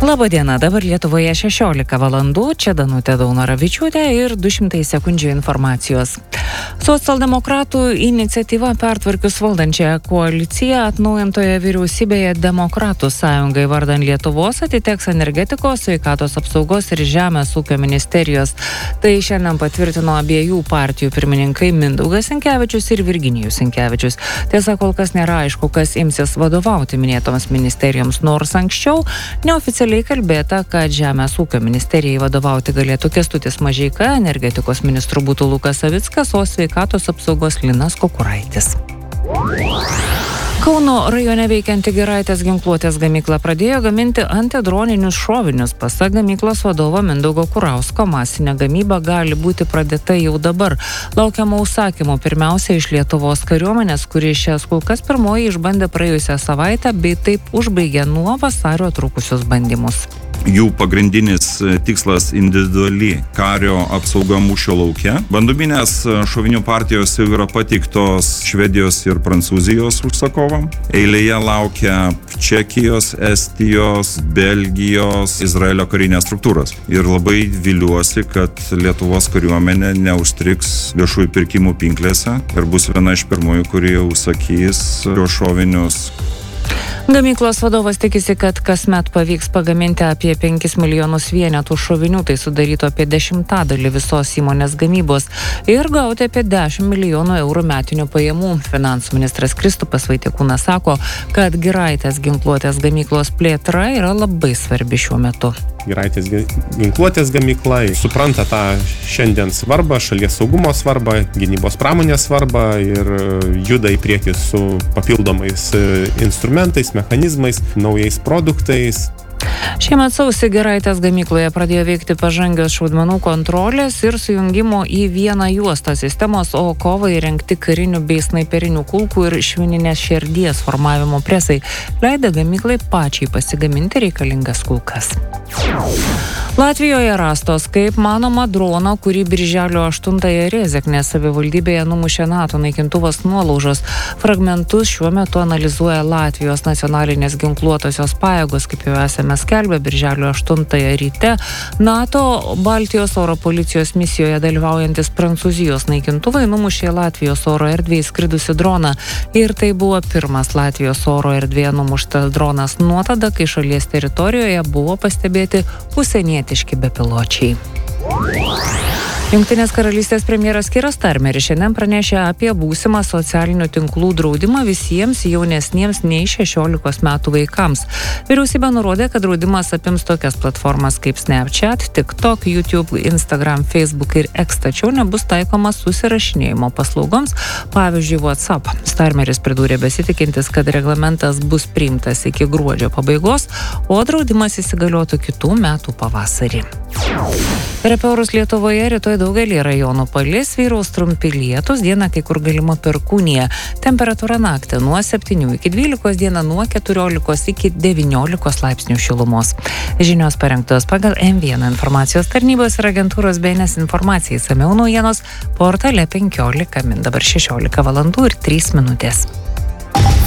Labadiena, dabar Lietuvoje 16 valandų, čia Danutė Daunoravičiūtė ir 200 sekundžių informacijos. Socialdemokratų iniciatyva pertvarkius valdančiąją koaliciją atnaujintoje vyriausybėje Demokratų sąjungai vardan Lietuvos atiteks energetikos, sveikatos apsaugos ir žemės ūkio ministerijos. Tai šiandien patvirtino abiejų partijų pirmininkai Mindaugas Sinkevičius ir Virginijus Sinkevičius. Tiesa, kol kas nėra aišku, kas imsis vadovauti minėtoms ministerijoms, nors anksčiau neoficialiai kalbėta, kad Žemės ūkio ministerijai vadovauti galėtų Kęstutis Mažeika, energetikos ministru būtų Lukas Savickas, o sveikatos apsaugos Linas Kukuraitis. Kauno rajone veikianti Giraitės ginkluotės gamykla pradėjo gaminti antidroninius šovinius. Pasak gamyklos vadovo Mindaugo Kurausko, masinė gamyba gali būti pradėta jau dabar. Laukiama užsakymų pirmiausia iš Lietuvos kariuomenės, kuri šias kulkas pirmoji išbandė praėjusią savaitę, bei taip užbaigė nuo vasario trukusius bandymus. Jų pagrindinis tikslas individuali kario apsauga mūšio lauke. Bandominės šovinių partijos jau yra pateiktos Švedijos ir Prancūzijos užsakovam. Eilėje laukia Čekijos, Estijos, Belgijos, Izraelio karinės struktūros. Ir labai viliuosi, kad Lietuvos kariuomenė neužstriks viešųjų pirkimų pinklėse ir bus viena iš pirmųjų, kurie užsakys šios šovinius. Gamyklos vadovas tikisi, kad kasmet pavyks pagaminti apie 5 milijonus vienetų šovinių, tai sudarytų apie 10% visos įmonės gamybos ir gauti apie 10 milijonų eurų metinių pajamų. Finansų ministras Kristupas Vaitiekūnas sako, kad Giraitės ginkluotės gamyklos plėtra yra labai svarbi šiuo metu. Giraitės ginkluotės gamykla supranta tą šiandien svarbą, šalies saugumo svarbą, gynybos pramonės svarbą ir juda į priekį su papildomais instrumentais, mechanizmais, naujais produktais. Šiemet sausį Giraitės gamykloje pradėjo veikti pažangios šaudmenų kontrolės ir sujungimo į vieną juostą sistemos, o kovai įrengti karinių bei snaiperinių kulkų ir švininės šerdies formavimo presai leido gamyklai pačiai pasigaminti reikalingas kulkas. Latvijoje rastos, kaip manoma, drono, kurį birželio 8-ąją Rėzeknės savivaldybėje numušė NATO naikintuvas nuolaužos. Fragmentus šiuo metu analizuoja Latvijos nacionalinės ginkluotosios pajėgos, kaip jau esame skelbę, birželio 8-ąją ryte NATO Baltijos oro policijos misijoje dalyvaujantis Prancūzijos naikintuvai numušė Latvijos oro erdvėje skridusi droną. Ir tai buvo pirmas Latvijos oro erdvėje numuštas dronas nuo tada, kai šalies teritorijoje buvo pastebėti užsienietiški bepiločiai. Jungtinės karalystės premjeras Keiras Starmeris šiandien pranešė apie būsimą socialinių tinklų draudimą visiems jaunesniems nei 16 metų vaikams. Vyriausybė nurodė, kad draudimas apims tokias platformas kaip Snapchat, TikTok, YouTube, Instagram, Facebook ir X, tačiau nebus taikomas susirašinėjimo paslaugoms, pavyzdžiui, WhatsApp. Starmeris pridūrė besitikintis, kad reglamentas bus priimtas iki gruodžio pabaigos, o draudimas įsigaliotų kitų metų pavasarį. Per orus Lietuvoje rytoj daugelį rajonų palis, vyraus trumpi lietūs, dieną kai kur galima perkūnija. Temperatūra naktį nuo 7 iki 12, dieną nuo 14 iki 19 laipsnių šilumos. Žinios parengtos pagal M1 informacijos tarnybos ir agentūros BNS informacijai. Išsamiau naujienos portale 15 min. Dabar 16 valandų ir 3 minutės.